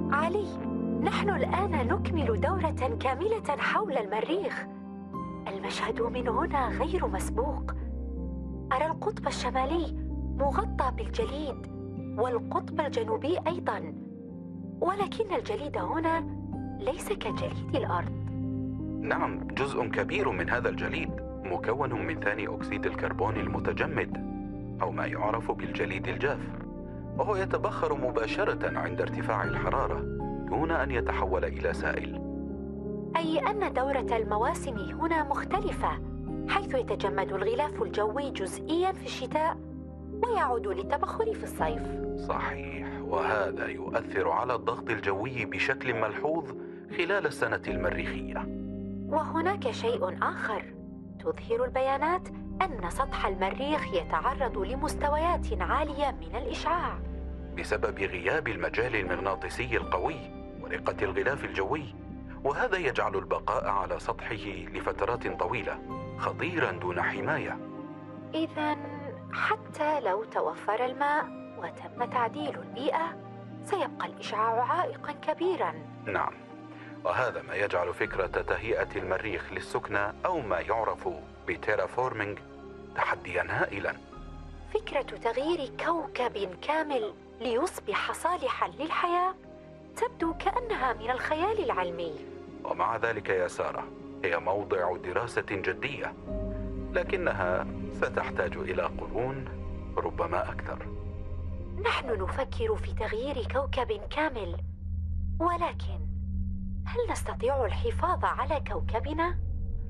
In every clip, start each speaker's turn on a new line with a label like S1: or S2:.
S1: علي، نحن الآن نكمل دورة كاملة حول المريخ. المشهد من هنا غير مسبوق. أرى القطب الشمالي مغطى بالجليد، والقطب الجنوبي أيضاً، ولكن الجليد هنا ليس كجليد الأرض.
S2: نعم، جزء كبير من هذا الجليد مكون من ثاني أكسيد الكربون المتجمد، أو ما يعرف بالجليد الجاف، وهو يتبخر مباشرة عند ارتفاع الحرارة دون أن يتحول إلى سائل.
S1: أي أن دورة المواسم هنا مختلفة، حيث يتجمد الغلاف الجوي جزئياً في الشتاء ويعود للتبخر في الصيف.
S2: صحيح، وهذا يؤثر على الضغط الجوي بشكل ملحوظ خلال السنة المريخية.
S1: وهناك شيء آخر، تظهر البيانات أن سطح المريخ يتعرض لمستويات عالية من الإشعاع
S2: بسبب غياب المجال المغناطيسي القوي ورقة الغلاف الجوي، وهذا يجعل البقاء على سطحه لفترات طويلة خطيراً دون حماية.
S1: إذن حتى لو توفر الماء وتم تعديل البيئة، سيبقى الإشعاع عائقاً كبيراً.
S2: نعم، وهذا ما يجعل فكرة تهيئة المريخ للسكنة أو ما يعرف بتيرافورمينج تحدياً هائلاً.
S1: فكرة تغيير كوكب كامل ليصبح صالحاً للحياة تبدو كأنها من الخيال العلمي.
S2: ومع ذلك يا سارة، هي موضع دراسة جدية، لكنها ستحتاج إلى قرون، ربما أكثر.
S1: نحن نفكر في تغيير كوكب كامل، ولكن هل نستطيع الحفاظ على كوكبنا؟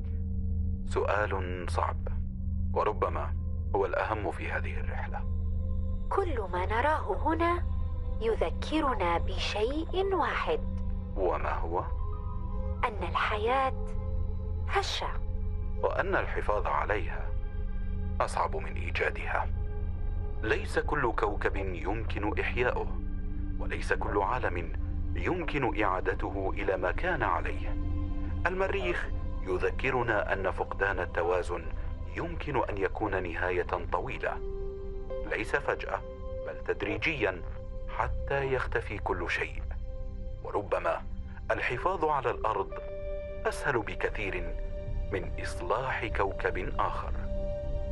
S2: سؤال صعب، وربما هو الأهم في هذه الرحلة.
S1: كل ما نراه هنا يذكرنا بشيء واحد.
S2: وما هو؟
S1: أن الحياة هشة،
S2: وأن الحفاظ عليها أصعب من إيجادها. ليس كل كوكب يمكن إحياؤه، وليس كل عالم يمكن إعادته إلى ما كان عليه. المريخ يذكرنا أن فقدان التوازن يمكن أن يكون نهاية طويلة، ليس فجأة بل تدريجيا حتى يختفي كل شيء. وربما الحفاظ على الأرض أسهل بكثير من إصلاح كوكب آخر.